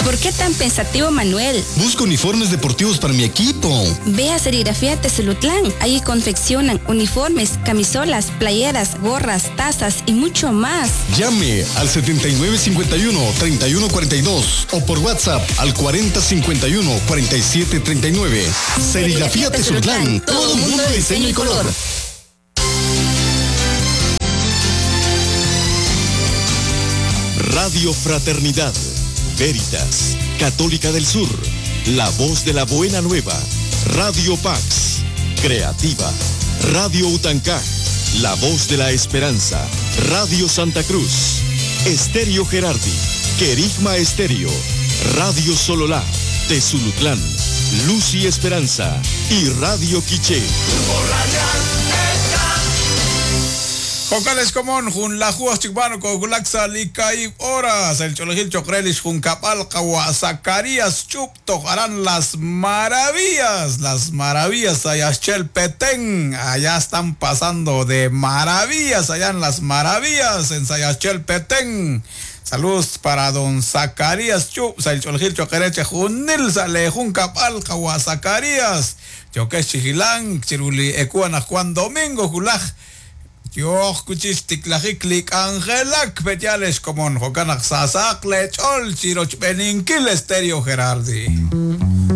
¿Por qué tan pensativo, Manuel? Busco uniformes deportivos para mi equipo. Ve a Serigrafía Tezulutlán. Ahí confeccionan uniformes, camisolas, playeras, gorras, tazas y mucho más. Llame al 7951-3142 o por WhatsApp al 4051-4739. Serigrafía Tezulutlán. Todo mundo de diseño y color. Radio Fraternidad, Veritas, Católica del Sur, La Voz de la Buena Nueva, Radio Pax, Creativa, Radio Utancaj, La Voz de la Esperanza, Radio Santa Cruz, Estéreo Gerardi, Querigma Estéreo, Radio Sololá, Tezulutlán, Luz y Esperanza y Radio Quiché. Jocales común, jun la juas chicbano con gulaxa licaib horas, el cholejil chocrelis jun capal kawa Zacarías chupto harán las maravillas allá Petén, allá están pasando de maravillas, allá en las maravillas en Sayachel Petén. Saludos para don Zacarías Chup, el cholejil choquereche junil sale jun capal kawa Zacarías, choque chihilán, chiruli ecuana Juan Domingo Julaj. Yo escuchiste clic Angelak Petiales como en Jocanak Sasak Lechol Chiroch Beninkil Estéreo Gerardi.